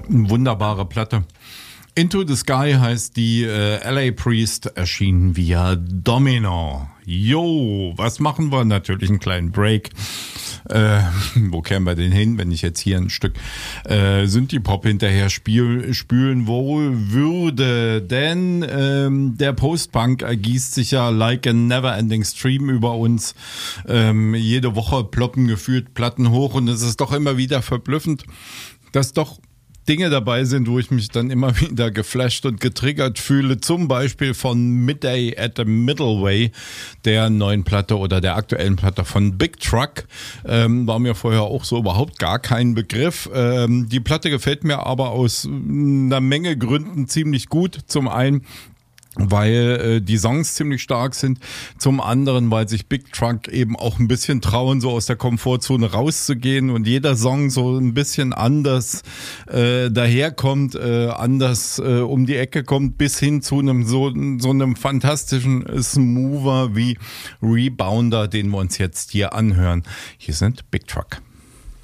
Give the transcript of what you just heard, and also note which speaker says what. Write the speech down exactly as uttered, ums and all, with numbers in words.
Speaker 1: Eine wunderbare Platte. Into the Sky heißt die, äh, L A Priest, erschienen via Domino. Jo, was machen wir? Natürlich einen kleinen Break. Äh, wo kämen wir denn hin, wenn ich jetzt hier ein Stück äh, Synthie-Pop hinterher spiel, spülen wohl würde? Denn ähm, der Post-Punk ergießt sich ja like a never-ending stream über uns. Ähm, jede Woche ploppen gefühlt Platten hoch und es ist doch immer wieder verblüffend, dass doch Dinge dabei sind, wo ich mich dann immer wieder geflasht und getriggert fühle, zum Beispiel von Midday at the Middle Way, der neuen Platte oder der aktuellen Platte von Big Truck. Ähm, war mir vorher auch so überhaupt gar kein Begriff. Ähm, die Platte gefällt mir aber aus einer Menge Gründen ziemlich gut. Zum einen, weil äh, die Songs ziemlich stark sind, zum anderen, weil sich Big Truck eben auch ein bisschen trauen, so aus der Komfortzone rauszugehen und jeder Song so ein bisschen anders äh, daherkommt, äh, anders äh, um die Ecke kommt, bis hin zu einem so, so einem fantastischen Smoother wie Rebounder, den wir uns jetzt hier anhören. Hier sind Big Truck.